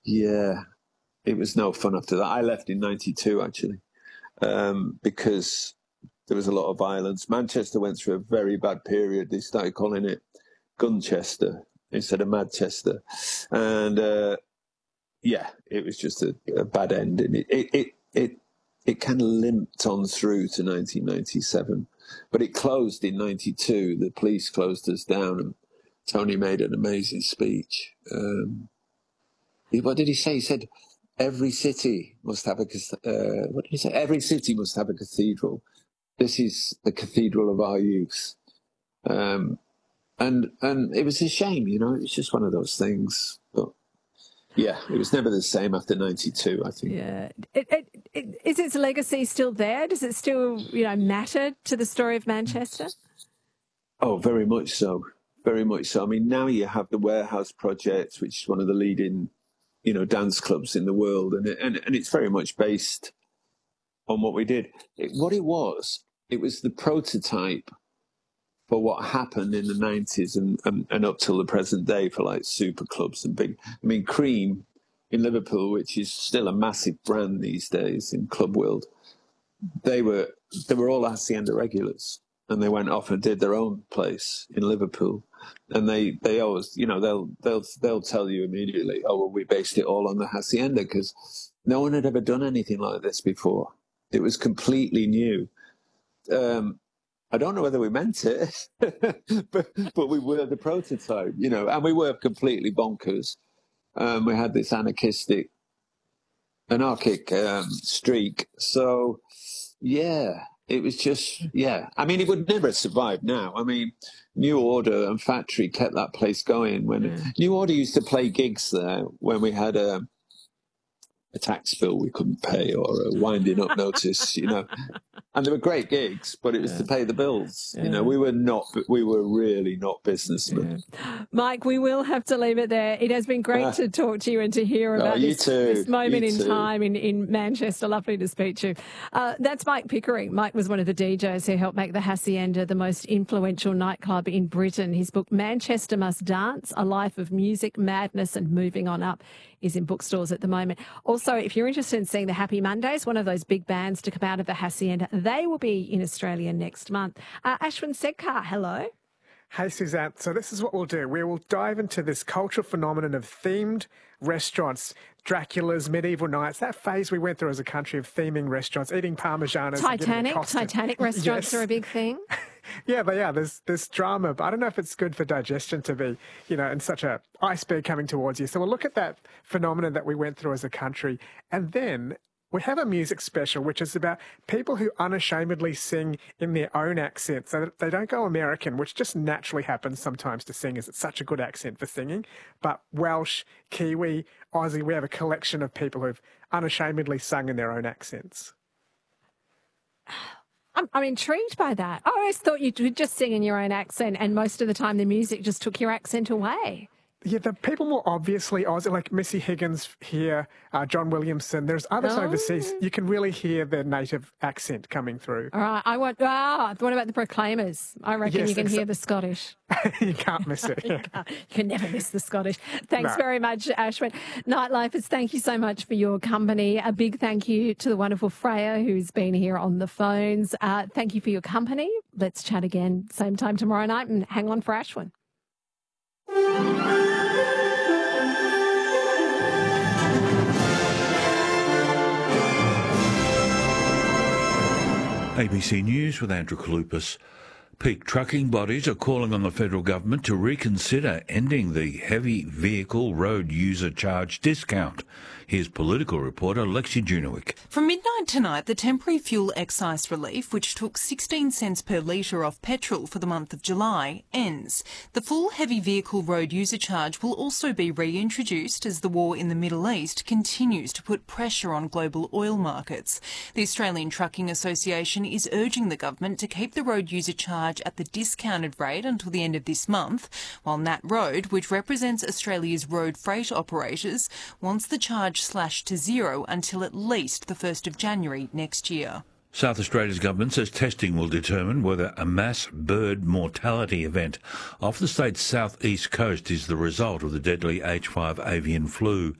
Yeah, it was no fun after that. I left in '92 actually, because there was a lot of violence. Manchester went through a very bad period. They started calling it Gunchester instead of Madchester, and yeah, it was just a bad end, and it kind of limped on through to 1997, but it closed in '92. The police closed us down, and Tony made an amazing speech. What did he say? He said, "Every city must have what did he say? Every city must have a cathedral. This is the cathedral of our youth." And it was a shame, you know. It was just one of those things. But yeah, it was never the same after '92, I think. Yeah. Is its legacy still there? Does it still, matter to the story of Manchester? Oh, very much so. Very much so. I mean, now you have the Warehouse Project, which is one of the leading, dance clubs in the world, and it's very much based on what we did. It was the prototype for what happened in the '90s and up till the present day for like super clubs and big. I mean, Cream in Liverpool, which is still a massive brand these days in club world, they were all Hacienda regulars, and they went off and did their own place in Liverpool. And they always, they'll tell you immediately, oh, well, we based it all on the Hacienda, because no one had ever done anything like this before. It was completely new. I don't know whether we meant it, but we were the prototype, and we were completely bonkers. We had this anarchic streak. So, yeah, it was just, yeah. I mean, it would never survive now. I mean, New Order and Factory kept that place going. New Order used to play gigs there when we had a tax bill we couldn't pay or a winding up notice, And they were great gigs, but it was to pay the bills. Yeah. We were really not businessmen. Yeah. Mike, we will have to leave it there. It has been great to talk to you and to hear about this moment in time in Manchester. Lovely to speak to you. That's Mike Pickering. Mike was one of the DJs who helped make the Hacienda the most influential nightclub in Britain. His book, Manchester Must Dance, A Life of Music, Madness and Moving On Up, is in bookstores at the moment. Also, if you're interested in seeing the Happy Mondays, one of those big bands to come out of the Hacienda, they will be in Australia next month. Ashwin Sedkar, hello. Hey, Suzanne. So this is what we'll do. We will dive into this cultural phenomenon of themed restaurants, Dracula's, medieval nights, that phase we went through as a country of theming restaurants, eating Parmesanas. Titanic restaurants are a big thing. Yeah, they are. There's drama, but I don't know if it's good for digestion to be, in such a iceberg coming towards you. So we'll look at that phenomenon that we went through as a country. And then we have a music special, which is about people who unashamedly sing in their own accent, so that they don't go American, which just naturally happens sometimes to singers. It's such a good accent for singing. But Welsh, Kiwi, Aussie, we have a collection of people who've unashamedly sung in their own accents. I'm intrigued by that. I always thought you would just sing in your own accent, and most of the time the music just took your accent away. Yeah, the people more obviously Aussie, like Missy Higgins here, John Williamson. There's others overseas. You can really hear their native accent coming through. All right. What about the Proclaimers? I reckon you can hear the Scottish. You can't miss it. You can never miss the Scottish. Thanks very much, Ashwin. Nightlifers, thank you so much for your company. A big thank you to the wonderful Freya, who's been here on the phones. Thank you for your company. Let's chat again same time tomorrow night, and hang on for Ashwin. ABC News with Andrew Kalupas. Peak trucking bodies are calling on the federal government to reconsider ending the heavy vehicle road user charge discount. Here's political reporter Lexi Junowick. From midnight tonight, the temporary fuel excise relief, which took 16 cents per litre off petrol for the month of July, ends. The full heavy vehicle road user charge will also be reintroduced as the war in the Middle East continues to put pressure on global oil markets. The Australian Trucking Association is urging the government to keep the road user charge at the discounted rate until the end of this month, while Nat Road, which represents Australia's road freight operators, wants the charge slashed to zero until at least the 1st of January next year. South Australia's government says testing will determine whether a mass bird mortality event off the state's southeast coast is the result of the deadly H5 avian flu.